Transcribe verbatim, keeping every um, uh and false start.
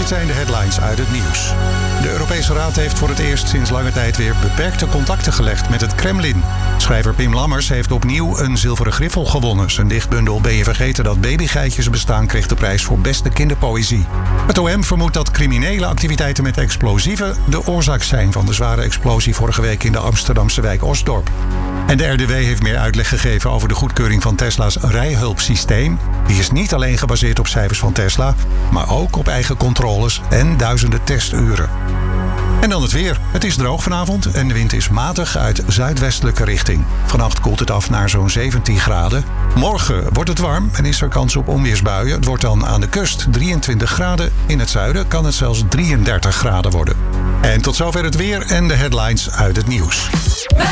Dit zijn de headlines uit het nieuws. De Europese Raad heeft voor het eerst sinds lange tijd weer beperkte contacten gelegd met het Kremlin. Schrijver Pim Lammers heeft opnieuw een zilveren griffel gewonnen. Zijn dichtbundel Ben je vergeten dat babygeitjes bestaan kreeg de prijs voor beste kinderpoëzie. Het O M vermoedt dat criminele activiteiten met explosieven de oorzaak zijn van de zware explosie vorige week in de Amsterdamse wijk Osdorp. En de R D W heeft meer uitleg gegeven over de goedkeuring van Tesla's rijhulpsysteem. Die is niet alleen gebaseerd op cijfers van Tesla, maar ook op eigen controles en duizenden testuren. En dan het weer. Het is droog vanavond en de wind is matig uit zuidwestelijke richting. Vannacht koelt het af naar zo'n zeventien graden. Morgen wordt het warm en is er kans op onweersbuien. Het wordt dan aan de kust drieëntwintig graden. In het zuiden kan het zelfs drieëndertig graden worden. En tot zover het weer en de headlines uit het nieuws.